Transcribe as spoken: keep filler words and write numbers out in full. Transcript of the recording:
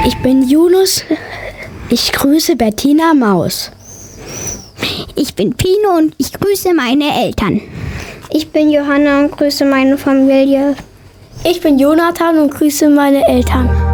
Ich bin Yunus. Ich grüße Bettina Maus. Ich bin Pino und ich grüße meine Eltern. Ich bin Johanna und grüße meine Familie. Ich bin Jonathan und grüße meine Eltern.